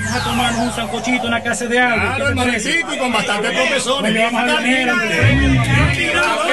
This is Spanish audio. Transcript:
vamos a tomarnos un sancochito, una casa de agua. Claro, hermanito, y con bastante profesores. Le vamos a la nera.